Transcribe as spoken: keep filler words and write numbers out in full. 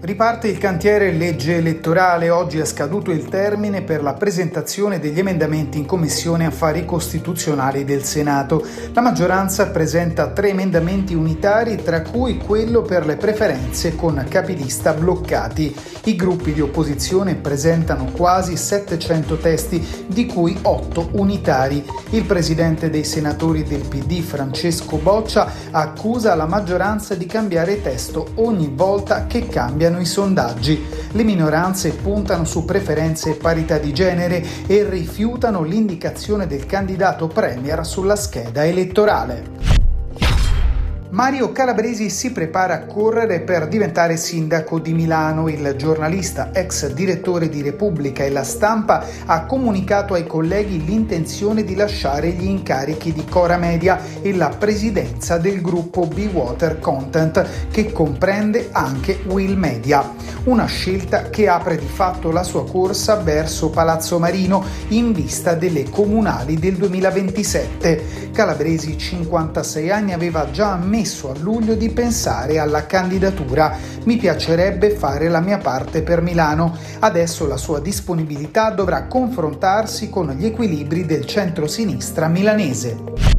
Riparte il cantiere legge elettorale. Oggi è scaduto il termine per la presentazione degli emendamenti in Commissione Affari Costituzionali del Senato. La maggioranza presenta tre emendamenti unitari, tra cui quello per le preferenze con capilista bloccati. I gruppi di opposizione presentano quasi settecento testi, di cui otto unitari. Il presidente dei senatori del P D, Francesco Boccia, accusa la maggioranza di cambiare testo ogni volta che cambiano i sondaggi. Le minoranze puntano su preferenze e parità di genere e rifiutano l'indicazione del candidato premier sulla scheda elettorale. Mario Calabresi si prepara a correre per diventare sindaco di Milano. Il giornalista, ex direttore di Repubblica e La Stampa, ha comunicato ai colleghi l'intenzione di lasciare gli incarichi di Cora Media e la presidenza del gruppo Be Water Content, che comprende anche Will Media. Una scelta che apre di fatto la sua corsa verso Palazzo Marino in vista delle comunali del duemilaventisette. Calabresi, cinquantasei anni, aveva già ammesso a luglio di pensare alla candidatura. Mi piacerebbe fare la mia parte per Milano. Adesso la sua disponibilità dovrà confrontarsi con gli equilibri del centro-sinistra milanese.